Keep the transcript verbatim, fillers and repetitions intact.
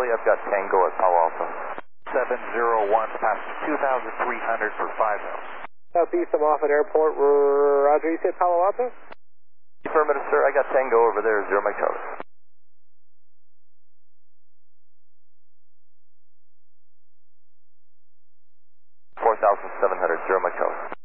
Charlie, I've got Tango at Palo Alto. seven zero one, past two thousand three hundred for five miles. Southeast of Moffett Airport, Roger, you said Palo Alto? Affirmative, sir, I got Tango over there, zero Mike Charlie. four thousand seven hundred, zero Mike Charlie.